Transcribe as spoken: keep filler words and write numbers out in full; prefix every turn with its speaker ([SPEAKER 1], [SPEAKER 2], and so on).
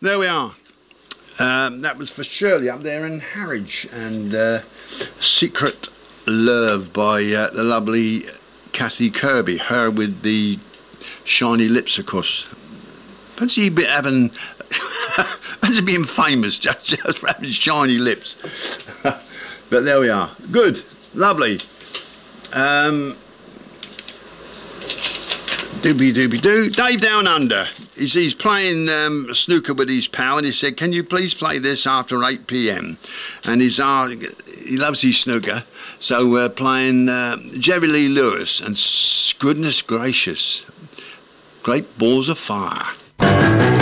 [SPEAKER 1] There we are. Um, that was for Shirley up there in Harwich, and uh, Secret Love by uh, the lovely Kathy Kirby, her with the shiny lips, of course. Fancy a bit having, fancy being famous just, just for having shiny lips. But there we are. Good, lovely. Um, Doobie doobie doo. Dave Down Under. He's, he's playing um, snooker with his pal, and he said, "Can you please play this after eight p.m?" And he's uh, he loves his snooker, so we're playing uh, Jerry Lee Lewis, and goodness gracious, Great Balls of Fire.